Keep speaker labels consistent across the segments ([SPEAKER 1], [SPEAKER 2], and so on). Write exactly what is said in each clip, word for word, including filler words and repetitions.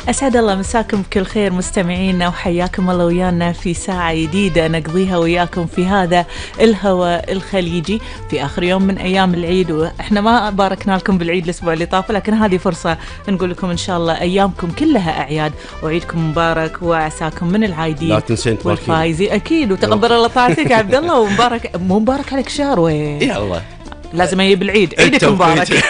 [SPEAKER 1] أسعد الله مساكم بكل خير مستمعينا، وحياكم الله ويانا في ساعة جديدة نقضيها وياكم في هذا الهواء الخليجي في آخر يوم من أيام العيد. وإحنا ما باركنا لكم بالعيد الأسبوع اللي طاف، لكن هذه فرصة نقول لكم إن شاء الله أيامكم كلها أعياد وعيدكم مبارك وعساكم من العايدين
[SPEAKER 2] لا تنسين
[SPEAKER 1] والفايزين أكيد، وتقبل الله طاعتك يا عبد الله، ومبارك مو مبارك عليك شهر وين
[SPEAKER 2] يا الله
[SPEAKER 1] لازم يجيب العيد. عيدك مبارك.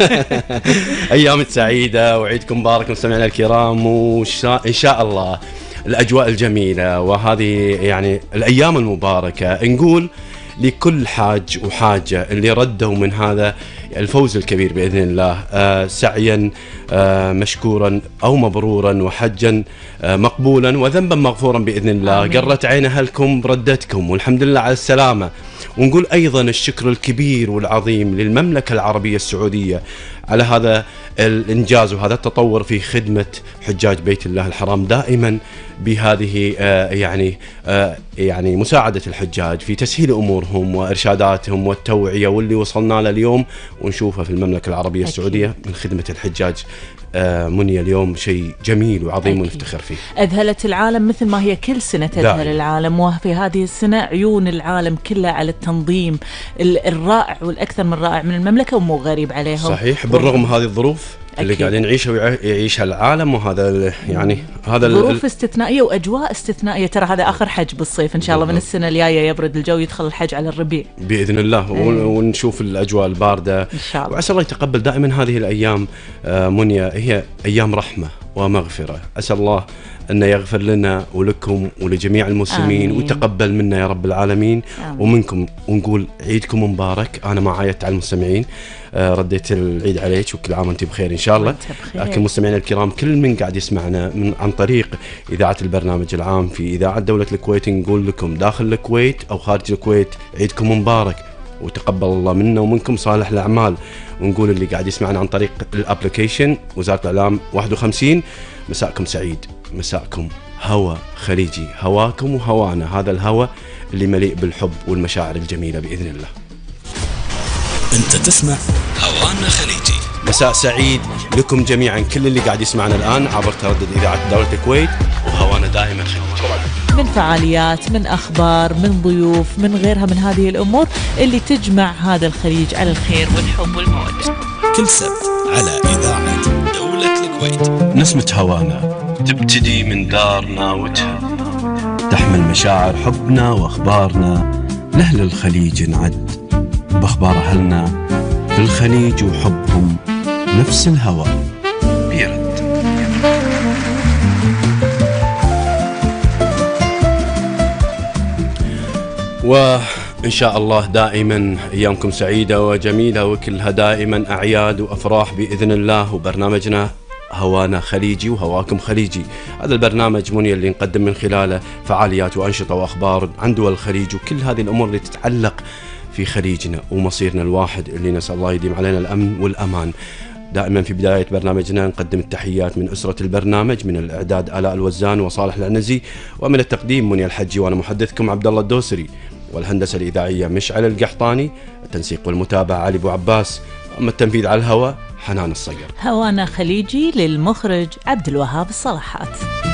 [SPEAKER 2] أيام سعيدة وعيدكم مبارك مستمعينا الكرام، وإن شاء الله الأجواء الجميلة وهذه يعني الأيام المباركة نقول لكل حاج وحاجة اللي ردوا من هذا الفوز الكبير بإذن الله، آه سعيا آه مشكورا أو مبرورا، وحجا آه مقبولا، وذنبا مغفورا بإذن الله. آمين. قرت عين أهلكم بردتكم، والحمد لله على السلامة. ونقول أيضا الشكر الكبير والعظيم للمملكة العربية السعودية على هذا الإنجاز وهذا التطور في خدمة حجاج بيت الله الحرام، دائما بهذه آه يعني آه يعني مساعدة الحجاج في تسهيل أمورهم وإرشاداتهم والتوعية، واللي وصلنا له اليوم ونشوفه في المملكة العربية السعودية من خدمة الحجاج. آه منيا اليوم شيء جميل وعظيم ونفتخر فيه.
[SPEAKER 1] أذهلت العالم مثل ما هي كل سنة تذهل العالم، وفي هذه السنة عيون العالم كلها على التنظيم الرائع والأكثر من رائع من المملكة، ومو غريب عليهم.
[SPEAKER 2] صحيح، بالرغم هذه الظروف اللي قاعدين نعيشها ويعيشها العالم، وهذا يعني هذا
[SPEAKER 1] ظروف استثنائية وأجواء استثنائية. ترى هذا آخر حج بالصيف إن شاء الله، من السنة الجاية يبرد الجو يدخل الحج على الربيع
[SPEAKER 2] بإذن الله. أيه. ونشوف الأجواء الباردة إن شاء الله، وعسى الله يتقبل دائما هذه الأيام. آه منيا هي أيام رحمة ومغفرة، أسأل الله أن يغفر لنا ولكم ولجميع المسلمين. آمين. ويتقبل منا يا رب العالمين. آمين. ومنكم. ونقول عيدكم مبارك. أنا ما عايدت على المستمعين، آه رديت العيد عليك، وكل عام وانت بخير إن شاء الله. لكن مستمعينا الكرام كل من قاعد يسمعنا من عن طريق إذاعة البرنامج العام في إذاعة دولة الكويت، نقول لكم داخل الكويت أو خارج الكويت عيدكم مبارك، وتقبل الله منا ومنكم صالح الأعمال. ونقول اللي قاعد يسمعنا عن طريق الابليكيشن وزارة الإعلام واحد وخمسين، مساءكم سعيد، مساءكم هوا خليجي، هواكم وهوانا، هذا الهوا اللي مليء بالحب والمشاعر الجميلة بإذن الله.
[SPEAKER 3] أنت تسمع هوانا خليجي.
[SPEAKER 2] مساء سعيد لكم جميعا، كل اللي قاعد يسمعنا الآن عبر تردد إذاعة دولة الكويت، وهوانا دائما خليجي،
[SPEAKER 1] من فعاليات، من أخبار، من ضيوف، من غيرها من هذه الأمور اللي تجمع هذا الخليج على الخير والحب والمودة.
[SPEAKER 3] كل سبت على إذاعة دولة الكويت
[SPEAKER 2] نسمة هوانا تبتدي من دارنا وتهب، تحمل مشاعر حبنا وأخبارنا لأهل الخليج نعد، بأخبار أهلنا في الخليج وحبهم نفس الهوى بيرد. وإن شاء الله دائما أيامكم سعيدة وجميلة، وكلها دائما أعياد وأفراح بإذن الله. وبرنامجنا هوانا خليجي وهواكم خليجي، هذا البرنامج منيا اللي نقدم من خلاله فعاليات وأنشطة وأخبار عن دول الخليج، وكل هذه الأمور اللي تتعلق في خليجنا ومصيرنا الواحد اللي نسأل الله يديم علينا الأمن والأمان. دائما في بداية برنامجنا نقدم التحيات من أسرة البرنامج، من الإعداد آلاء الوزان وصالح العنزي، ومن التقديم منيا الحجي، وأنا محدثكم عبد الله الدوسري، والهندسة الإذاعية مشعل القحطاني، التنسيق والمتابعة علي أبو عباس، أما التنفيذ على الهواء حنان الصقر.
[SPEAKER 1] هوانا خليجي للمخرج عبد الوهاب الصلاحات.